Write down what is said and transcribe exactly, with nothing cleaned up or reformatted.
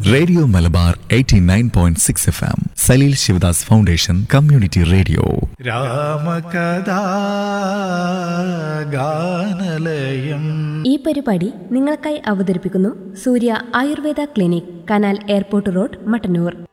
Radio Malabar eighty nine point six F M Saleel Sivadas foundation community radio. രാമകഥാ ഗാനലയം. ഈ പരിപാടി നിങ്ങൾക്കായി അവതരിപ്പിക്കുന്നു സൂര്യ Ayurveda clinic, canal airport road, Mattannur.